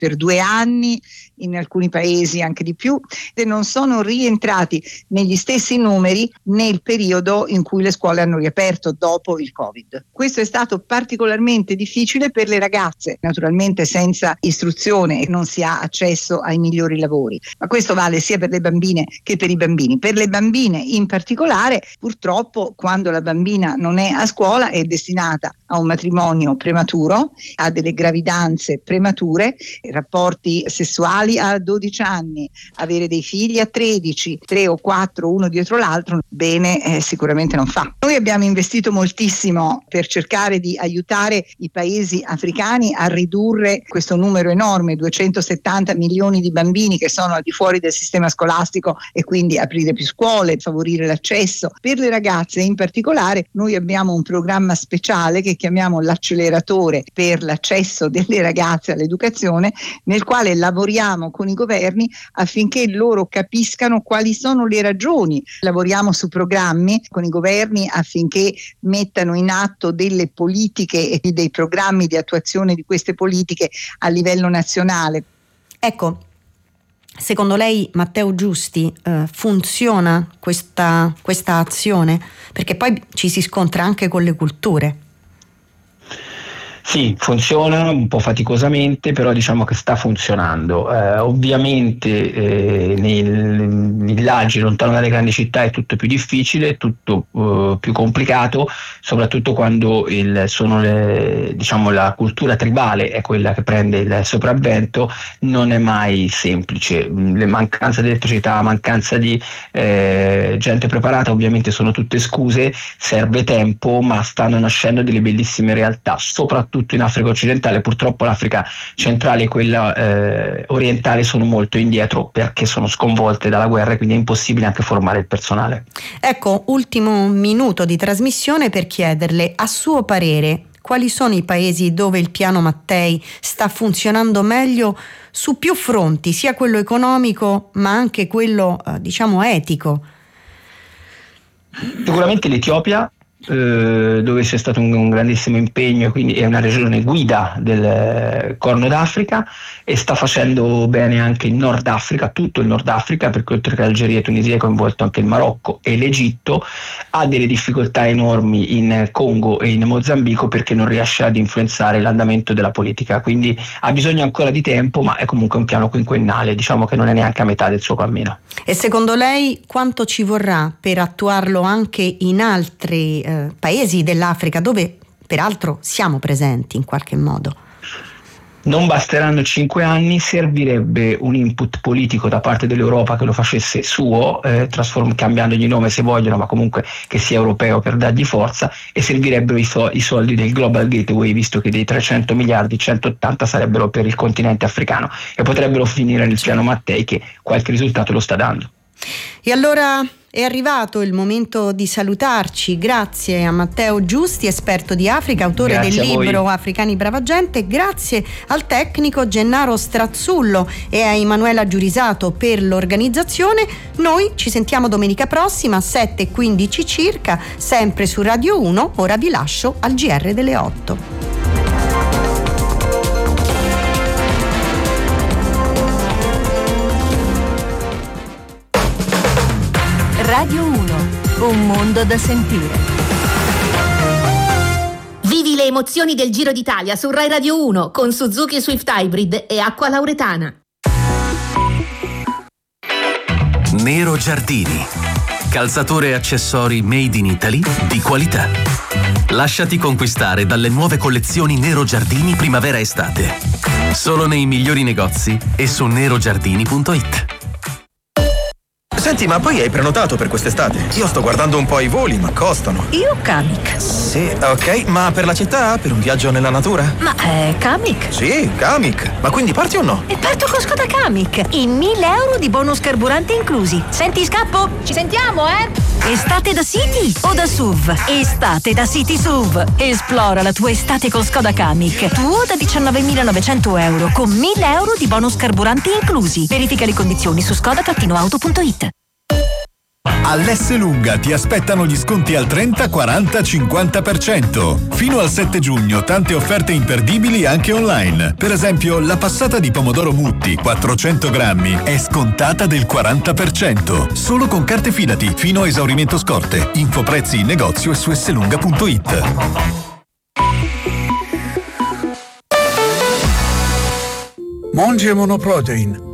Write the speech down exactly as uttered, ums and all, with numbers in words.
per due anni, in alcuni paesi anche di più, e non sono rientrati negli stessi numeri nel periodo in cui le scuole hanno riaperto dopo il Covid. Questo è stato particolarmente difficile per le ragazze, naturalmente senza istruzione non si ha accesso ai migliori lavori, ma questo vale sia per le bambine che per i bambini. Per le bambine in particolare, purtroppo, quando la bambina non è a scuola è destinata a un matrimonio prematuro, a delle gravidanze premature, rapporti sessuali a dodici anni, avere dei figli a tredici, tre o quattro uno dietro l'altro, bene eh, sicuramente non fa. Noi abbiamo investito moltissimo per cercare di aiutare i paesi africani a ridurre questo numero enorme, duecentosettanta milioni di bambini che sono al di fuori del sistema scolastico, e quindi aprire più scuole, favorire l'accesso. Per le ragazze in particolare noi abbiamo un programma speciale che chiamiamo l'acceleratore per l'accesso delle ragazze all'educazione, nel quale lavoriamo con i governi affinché loro capiscano quali sono le ragioni. Lavoriamo su programmi con i governi affinché mettano in atto delle politiche e dei programmi di attuazione di queste politiche a livello nazionale. Ecco, secondo lei, Matteo Giusti, eh, funziona questa, questa azione? Perché poi ci si scontra anche con le culture. Sì, funziona un po' faticosamente, però diciamo che sta funzionando. Eh, ovviamente eh, nei villaggi lontano dalle grandi città è tutto più difficile, è tutto eh, più complicato, soprattutto quando il, sono le, diciamo, la cultura tribale è quella che prende il sopravvento, non è mai semplice. Le mancanze di elettricità, la mancanza di eh, gente preparata ovviamente sono tutte scuse, serve tempo, ma stanno nascendo delle bellissime realtà, soprattutto in Africa occidentale. Purtroppo l'Africa centrale e quella eh, orientale sono molto indietro perché sono sconvolte dalla guerra, e quindi è impossibile anche formare il personale. Ecco, ultimo minuto di trasmissione per chiederle, a suo parere, quali sono i paesi dove il piano Mattei sta funzionando meglio su più fronti, sia quello economico ma anche quello eh, diciamo etico? Sicuramente l'Etiopia, Eh, dove c'è stato un, un grandissimo impegno, quindi è una regione guida del eh, Corno d'Africa, e sta facendo bene anche il Nord Africa, tutto il Nord Africa, perché oltre che Algeria e Tunisia è coinvolto anche il Marocco e l'Egitto. Ha delle difficoltà enormi in Congo e in Mozambico perché non riesce ad influenzare l'andamento della politica, quindi ha bisogno ancora di tempo, ma è comunque un piano quinquennale, diciamo che non è neanche a metà del suo cammino. E secondo lei quanto ci vorrà per attuarlo anche in altri eh, paesi dell'Africa, dove peraltro siamo presenti in qualche modo? Non basteranno cinque anni, servirebbe un input politico da parte dell'Europa che lo facesse suo, eh, trasform- cambiandogli nome se vogliono, ma comunque che sia europeo per dargli forza, e servirebbero i, so- i soldi del Global Gateway, visto che dei trecento miliardi centottanta sarebbero per il continente africano e potrebbero finire nel piano Mattei, che qualche risultato lo sta dando. E allora è arrivato il momento di salutarci. Grazie a Matteo Giusti, esperto di Africa, autore Grazie del libro Africani Brava Gente. Grazie al tecnico Gennaro Strazzullo e a Emanuela Giurisato per l'organizzazione. Noi ci sentiamo domenica prossima a sette e quindici circa, sempre su Radio uno. Ora vi lascio al G R delle otto. Radio uno, un mondo da sentire. Vivi le emozioni del Giro d'Italia su Rai Radio uno con Suzuki Swift Hybrid e Acqua Lauretana. Nero Giardini, calzature e accessori made in Italy di qualità. Lasciati conquistare dalle nuove collezioni Nero Giardini primavera-estate. Solo nei migliori negozi e su nerogiardini punto it. Senti, ma poi hai prenotato per quest'estate? Io sto guardando un po' i voli, ma costano. Io Kamiq. Sì, ok, ma per la città? Per un viaggio nella natura? Ma è Kamiq? Sì, Kamiq. Ma quindi parti o no? E parto con Skoda Kamiq. In mille euro di bonus carburante inclusi. Senti, scappo? Ci sentiamo, eh? Estate da City o da S U V? Estate da City S U V. Esplora la tua estate con Skoda Kamiq. Tuo da diciannovemilanovecento euro con mille euro di bonus carburante inclusi. Verifica le condizioni su skoda auto punto it. All'Esselunga ti aspettano gli sconti al trenta, quaranta, cinquanta per cento. Fino al sette giugno tante offerte imperdibili anche online. Per esempio, la passata di pomodoro Mutti quattrocento grammi è scontata del quaranta per cento. Solo con carte Fidati, fino a esaurimento scorte. Info prezzi in negozio e su esselunga punto it. Monge Monoprotein,